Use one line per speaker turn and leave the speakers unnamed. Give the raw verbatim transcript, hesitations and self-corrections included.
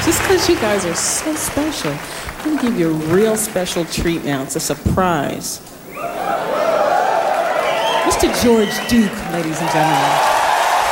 Just because you guys are so special, I'm going to give you a real special treat now. It's a surprise. Mister George Duke, ladies and gentlemen.